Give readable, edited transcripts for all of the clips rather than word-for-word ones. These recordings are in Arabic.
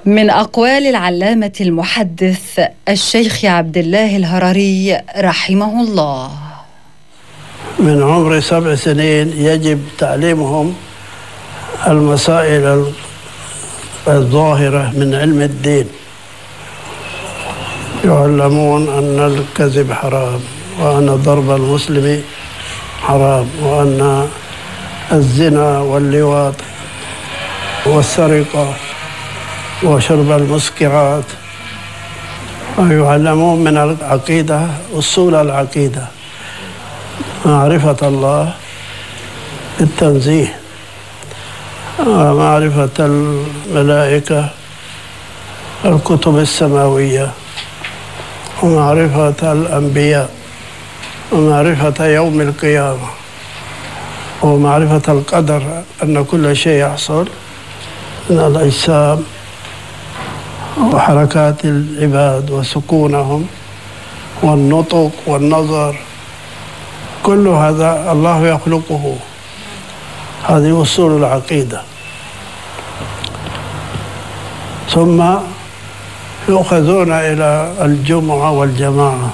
من أقوال العلامة المحدث الشيخ عبد الله الهرري رحمه الله: من عمر 7 سنين يجب تعليمهم المسائل الظاهرة من علم الدين. يعلمون أن الكذب حرام، وأن ضرب المسلم حرام، وأن الزنا واللواط والسرقة وشرب المسكرات. ويعلمون من العقيدة أصول العقيدة: معرفة الله التنزيه، ومعرفة الملائكة، الكتب السماوية، ومعرفة الأنبياء، ومعرفة يوم القيامة، ومعرفة القدر، أن كل شيء يحصل من الأجسام وحركات العباد وسكونهم والنطق والنظر، كل هذا الله يخلقه. هذه أصول العقيدة. ثم يؤخذون إلى الجمعة والجماعة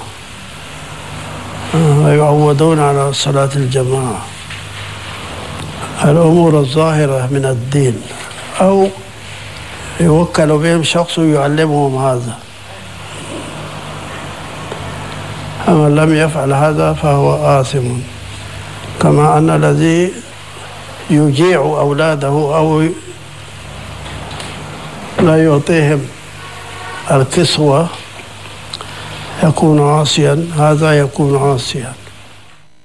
ويعودون على صلاة الجماعة، الأمور الظاهرة من الدين، أو يوكل بهم شخص يعلمهم هذا. فمن لم يفعل هذا فهو آثم، كما أن الذي يجيع أولاده أو لا يعطيهم الكسوة يكون عاصيا، هذا يكون عاصيا.